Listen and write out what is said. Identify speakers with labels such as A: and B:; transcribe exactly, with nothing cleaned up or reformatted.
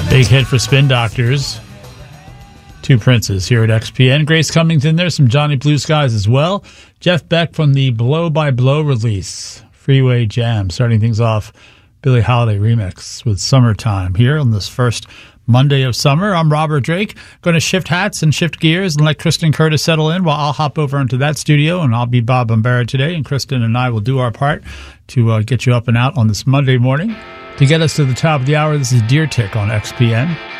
A: Big hit for Spin Doctors. Two Princes here at X P N. Grace Cummington there, some Johnny Blue Skies as well. Jeff Beck from the Blow by Blow release, Freeway Jam, starting things off. Billie Holiday remix with Summertime here on this first Monday of summer. I'm Robert Drake. Going to shift hats and shift gears and let Kristen Curtis settle in while I'll hop over into that studio, and I'll be Bob Bombera today, and Kristen and I will do our part to uh, get you up and out on this Monday morning. To get us to the top of the hour, this is Deer Tick on X P N.